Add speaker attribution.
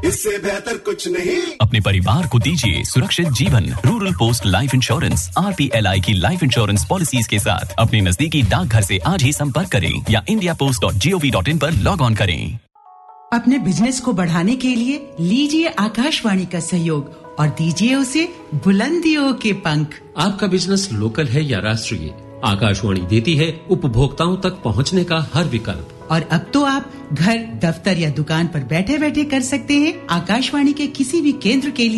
Speaker 1: इससे बेहतर कुछ नहीं।
Speaker 2: अपने परिवार को दीजिए सुरक्षित जीवन। Rural post life insurance RPLI की लाइफ इंश्योरेंस पॉलिसीज के साथ अपने नजदीकी डाकघर से आज ही संपर्क करें या indiapost.gov.in पर लॉग ऑन करें।
Speaker 3: अपने बिजनेस को बढ़ाने के लिए लीजिए आकाशवाणी का सहयोग और दीजिए उसे बुलंदियों के पंख।
Speaker 4: आपका बिजनेस लोकल है या राष्ट्रीय, आकाशवाणी देती है उपभोक्ताओं तक पहुंचने का हर विकल्प।
Speaker 3: और अब तो आप घर, दफ्तर या दुकान पर बैठे बैठे कर सकते हैं आकाशवाणी के किसी भी केंद्र के लिए